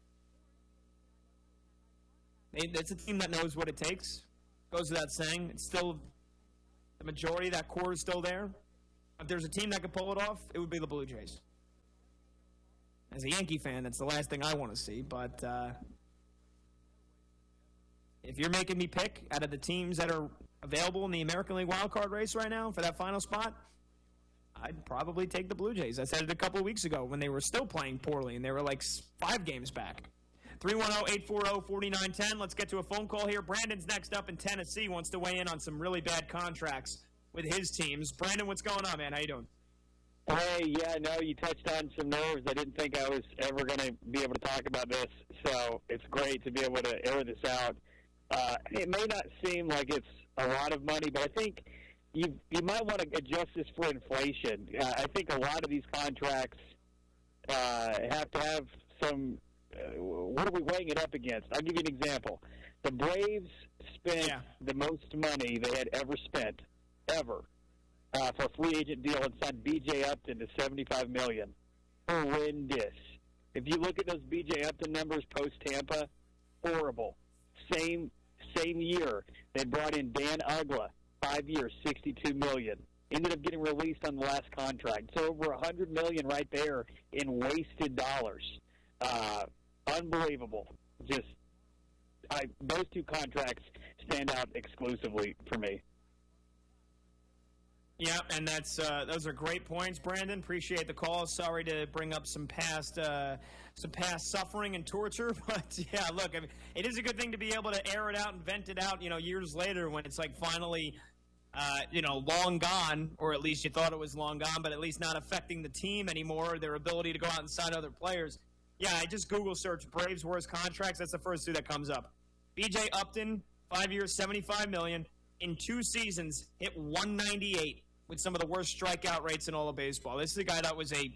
That's a team that knows what it takes. Goes without saying. It's still, the majority of that core is still there. If there's a team that could pull it off, it would be the Blue Jays. As a Yankee fan, that's the last thing I want to see. But if you're making me pick out of the teams that are available in the American League wildcard race right now for that final spot, I'd probably take the Blue Jays. I said it a couple of weeks ago when they were still playing poorly, and they were like 5 games back. 310-840-4910. Let's get to a phone call here. Brandon's next up in Tennessee. Wants to weigh in on some really bad contracts with his teams. Brandon, what's going on, man? How you doing? Hey, yeah, no, you touched on some nerves. I didn't think I was ever going to be able to talk about this, so it's great to be able to air this out. It may not seem like it's a lot of money, but I think you might want to adjust this for inflation. I think a lot of these contracts have to have some what are we weighing it up against? I'll give you an example. The Braves spent the most money they had ever spent, ever, for a free agent deal and signed B.J. Upton to $75 million. Horrendous. If you look at those B.J. Upton numbers post-Tampa, horrible. Same year, they brought in Dan Uggla, 5 years, $62 million. Ended up getting released on the last contract. So over $100 million right there in wasted dollars. Unbelievable. Those two contracts stand out exclusively for me. Yeah, and those are great points, Brandon. Appreciate the call. Sorry to bring up some past suffering and torture, but yeah, look, I mean, it is a good thing to be able to air it out and vent it out, years later when it's like finally, long gone, or at least you thought it was long gone, but at least not affecting the team anymore, their ability to go out and sign other players. Yeah, I just Google search Braves worst contracts. That's the first two that comes up. B.J. Upton, 5 years, $75 million. In 2 seasons, hit 198 with some of the worst strikeout rates in all of baseball. This is a guy that was a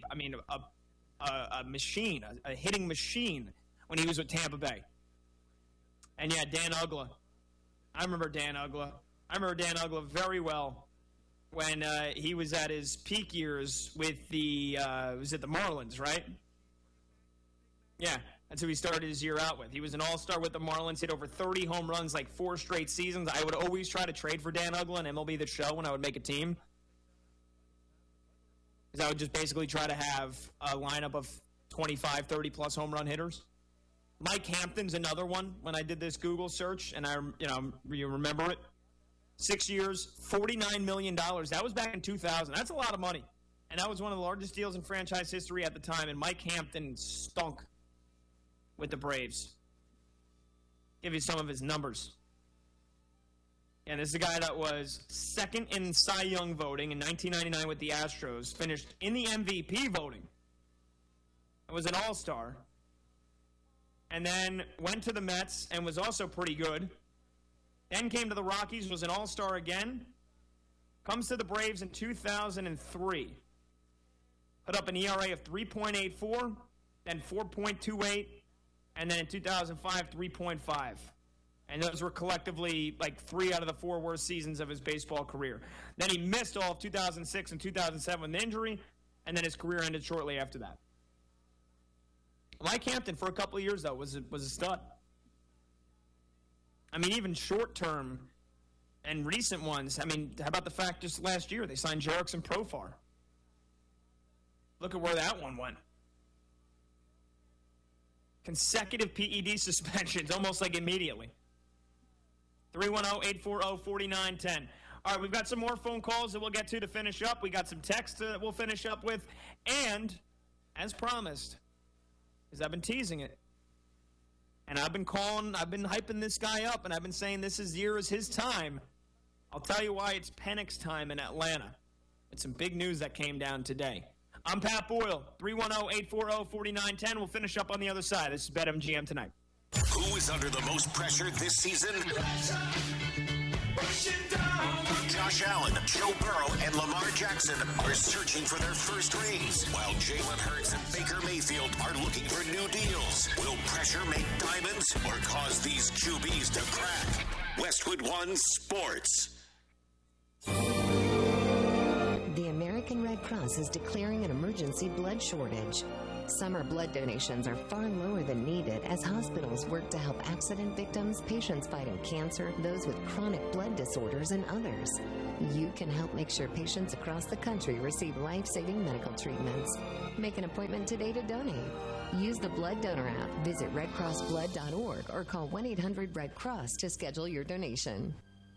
machine, a hitting machine when he was with Tampa Bay. And yeah, Dan Uggla. I remember Dan Uggla very well when he was at his peak years with the Marlins, right? Yeah, that's who he started his year out with. He was an all-star with the Marlins, hit over 30 home runs, like 4 straight seasons. I would always try to trade for Dan Uggla in MLB The Show when I would make a team. Because I would just basically try to have a lineup of 25, 30-plus home run hitters. Mike Hampton's another one when I did this Google search, and you remember it. 6 years, $49 million. That was back in 2000. That's a lot of money. And that was one of the largest deals in franchise history at the time, and Mike Hampton stunk with the Braves. Give you some of his numbers. And this is a guy that was second in Cy Young voting in 1999 with the Astros, finished in the MVP voting, and was an all-star, and then went to the Mets and was also pretty good. Then came to the Rockies, was an all-star again, comes to the Braves in 2003. Put up an ERA of 3.84, then 4.28, and then in 2005, 3.5. And those were collectively like 3 out of the 4 worst seasons of his baseball career. Then he missed all of 2006 and 2007 with injury, and then his career ended shortly after that. Mike Hampton, for a couple of years, though, was a stud. I mean, even short-term and recent ones. I mean, how about the fact just last year they signed Jerickson Profar? Look at where that one went. Consecutive PED suspensions, almost like immediately. 310-840-4910. All right, we've got some more phone calls that we'll get to finish up. We got some texts that we'll finish up with. And, as promised, because I've been teasing it, and I've been hyping this guy up, and I've been saying this year is his time. I'll tell you why it's Penix time in Atlanta. It's some big news that came down today. I'm Pat Boyle, 310-840-4910. We'll finish up on the other side. This is BetMGM Tonight. Who is under the most pressure this season? Pushing down. Josh Allen, Joe Burrow, and Lamar Jackson are searching for their first rings, while Jalen Hurts and Baker Mayfield are looking for new deals. Will pressure make diamonds or cause these QBs to crack? Westwood One Sports. The American Red Cross is declaring an emergency blood shortage. Summer blood donations are far lower than needed as hospitals work to help accident victims, patients fighting cancer, those with chronic blood disorders, and others. You can help make sure patients across the country receive life-saving medical treatments. Make an appointment today to donate. Use the Blood Donor app, visit redcrossblood.org, or call 1-800-RED-CROSS to schedule your donation.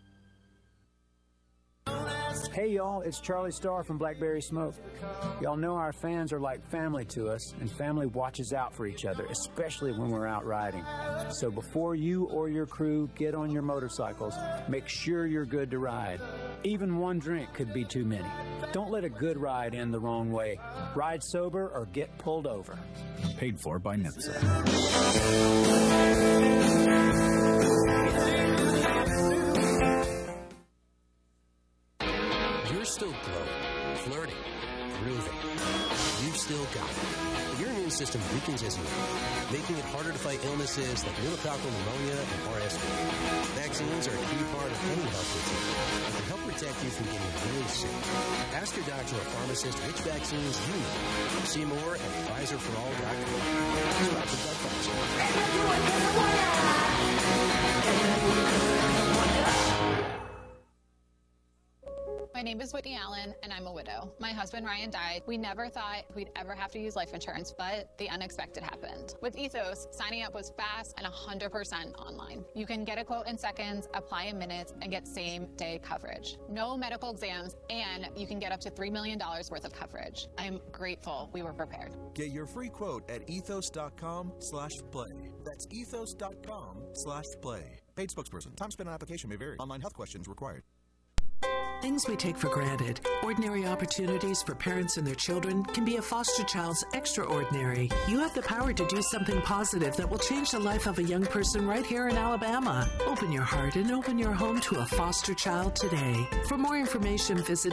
Hey y'all, it's Charlie Starr from Blackberry Smoke. Y'all know our fans are like family to us, and family watches out for each other, especially when we're out riding. So before you or your crew get on your motorcycles, make sure you're good to ride. Even one drink could be too many. Don't let a good ride end the wrong way. Ride sober or get pulled over. Paid for by NHTSA. You're still glowing, flirting, grooving. You've still got it. But your immune system weakens as you age, making it harder to fight illnesses like pneumococcal pneumonia and RSV. Vaccines are a key part of any health routine and can help protect you from getting really sick. Ask your doctor or pharmacist which vaccines you need. See more at PfizerForAll.com. Sponsored by Pfizer. My name is Whitney Allen, and I'm a widow. My husband, Ryan, died. We never thought we'd ever have to use life insurance, but the unexpected happened. With Ethos, signing up was fast and 100% online. You can get a quote in seconds, apply in minutes, and get same-day coverage. No medical exams, and you can get up to $3 million worth of coverage. I'm grateful we were prepared. Get your free quote at ethos.com/play. That's ethos.com/play. Paid spokesperson. Time spent on application may vary. Online health questions required. Things we take for granted, ordinary opportunities for parents and their children, can be a foster child's extraordinary. You have the power to do something positive that will change the life of a young person right here in Alabama. Open your heart and open your home to a foster child today. For more information, visit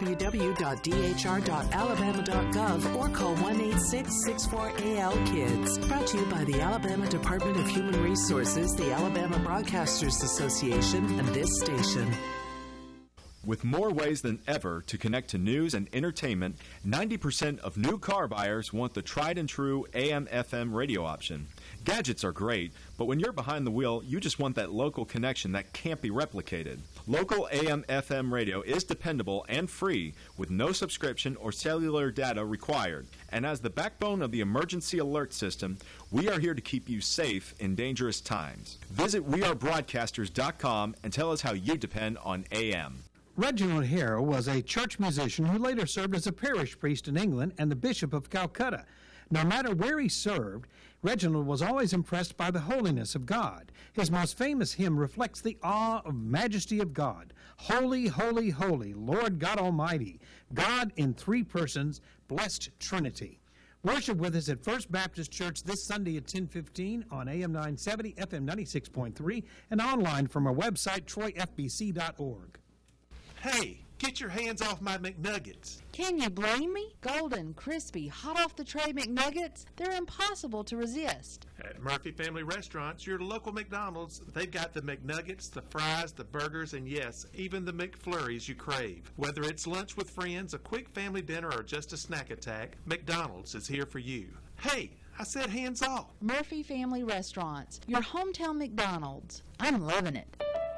www.dhr.alabama.gov or call 1-866-64-AL-KIDS. Brought to you by the Alabama Department of Human Resources, the Alabama Broadcasters Association, and this station. With more ways than ever to connect to news and entertainment, 90% of new car buyers want the tried-and-true AM/FM radio option. Gadgets are great, but when you're behind the wheel, you just want that local connection that can't be replicated. Local AM/FM radio is dependable and free, with no subscription or cellular data required. And as the backbone of the emergency alert system, we are here to keep you safe in dangerous times. Visit wearebroadcasters.com and tell us how you depend on AM. Reginald Hare was a church musician who later served as a parish priest in England and the Bishop of Calcutta. No matter where he served, Reginald was always impressed by the holiness of God. His most famous hymn reflects the awe of majesty of God. Holy, holy, holy, Lord God Almighty, God in three persons, blessed Trinity. Worship with us at First Baptist Church this Sunday at 10:15 on AM 970, FM 96.3, and online from our website, troyfbc.org. Hey, get your hands off my McNuggets. Can you blame me? Golden, crispy, hot off the tray McNuggets, they're impossible to resist. At Murphy Family Restaurants, your local McDonald's, they've got the McNuggets, the fries, the burgers, and yes, even the McFlurries you crave. Whether it's lunch with friends, a quick family dinner, or just a snack attack, McDonald's is here for you. Hey, I said hands off. Murphy Family Restaurants, your hometown McDonald's. I'm loving it.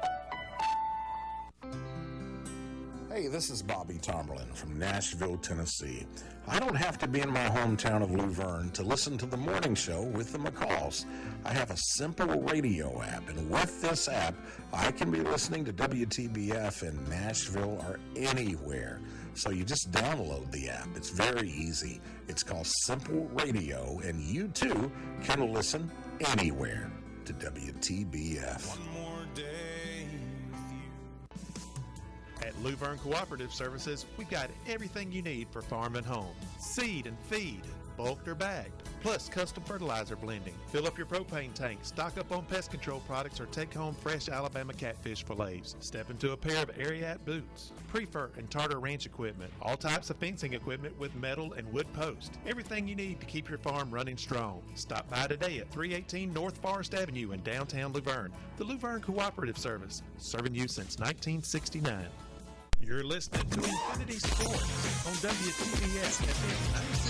Hey, this is Bobby Tomberlin from Nashville, Tennessee. I don't have to be in my hometown of Luverne to listen to the morning show with the McCalls. I have a simple radio app, and with this app, I can be listening to WTBF in Nashville or anywhere. So you just download the app. It's very easy. It's called Simple Radio, and you too can listen anywhere to WTBF. One more day. At Luverne Cooperative Services, we've got everything you need for farm and home. Seed and feed, bulked or bagged. Plus custom fertilizer blending. Fill up your propane tank, stock up on pest control products, or take home fresh Alabama catfish fillets. Step into a pair of Ariat boots, Prefer and Tartar Ranch equipment, all types of fencing equipment with metal and wood posts. Everything you need to keep your farm running strong. Stop by today at 318 North Forest Avenue in downtown Luverne. The Luverne Cooperative Service, serving you since 1969. You're listening to Infinity Sports on WTBS FM